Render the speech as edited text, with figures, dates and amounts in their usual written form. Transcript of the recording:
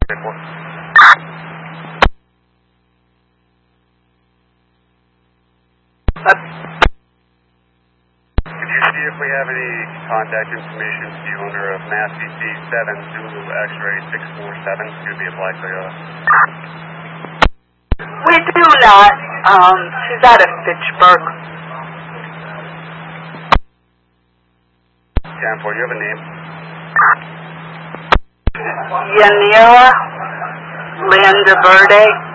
Could you see if we have any contact information for the owner of Mass CC 7 Zulu X-ray 647? Could be a Black Toyota. We do not. She's out of Fitchburg. 10-4, do you have a name? Yanira Landaverde.